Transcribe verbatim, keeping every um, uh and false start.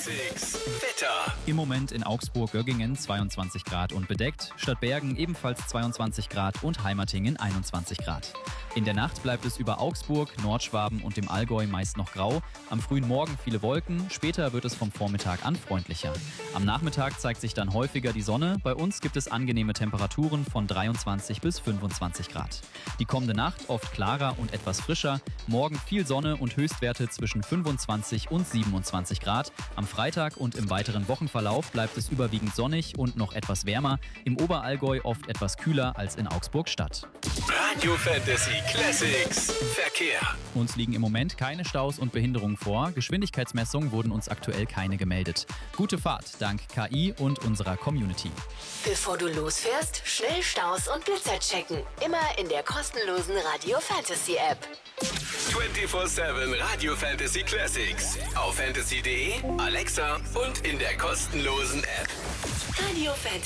Classics Wetter. Im Moment in Augsburg-Göggingen zweiundzwanzig Grad und bedeckt, Stadtbergen ebenfalls zweiundzwanzig Grad und Heimatingen einundzwanzig Grad. In der Nacht bleibt es über Augsburg, Nordschwaben und dem Allgäu meist noch grau. Am frühen Morgen viele Wolken, später wird es vom Vormittag an freundlicher. Am Nachmittag zeigt sich dann häufiger die Sonne. Bei uns gibt es angenehme Temperaturen von dreiundzwanzig bis fünfundzwanzig Grad. Die kommende Nacht oft klarer und etwas frischer. Morgen viel Sonne und Höchstwerte zwischen fünfundzwanzig und siebenundzwanzig Grad. Am Freitag und im weiteren Wochenverlauf bleibt es überwiegend sonnig und noch etwas wärmer. Im Oberallgäu oft etwas kühler als in Augsburg-Stadt. Radio Fantasy Classics Verkehr. Uns liegen im Moment keine Staus und Behinderungen vor. Geschwindigkeitsmessungen wurden uns aktuell keine gemeldet. Gute Fahrt dank K I und unserer Community. Bevor du losfährst, schnell Staus und Blitzer checken. Immer in der kostenlosen Radio Fantasy App. vierundzwanzig sieben Radio Fantasy Classics. Auf fantasy punkt de, Alexa und in der kostenlosen App. Radio Fantasy.